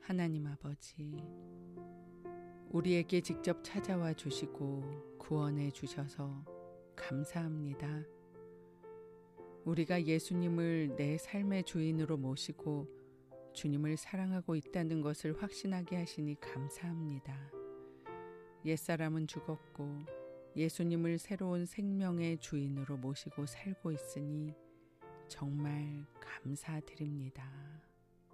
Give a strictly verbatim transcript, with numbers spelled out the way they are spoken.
하나님 아버지, 우리에게 직접 찾아와 주시고 구원해 주셔서 감사합니다. 우리가 예수님을 내 삶의 주인으로 모시고 주님을 사랑하고 있다는 것을 확신하게 하시니 감사합니다. 옛사람은 죽었고 예수님을 새로운 생명의 주인으로 모시고 살고 있으니 정말 감사드립니다.